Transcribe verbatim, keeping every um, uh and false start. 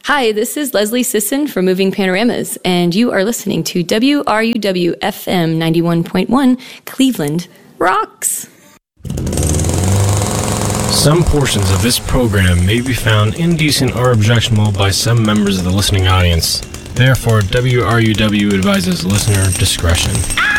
Hi, this is Leslie Sisson from Moving Panoramas, and you are listening to W R U W F M ninety-one point one, Cleveland Rocks. Some portions of this program may be found indecent or objectionable by some members of the listening audience. Therefore, W R U W advises listener discretion.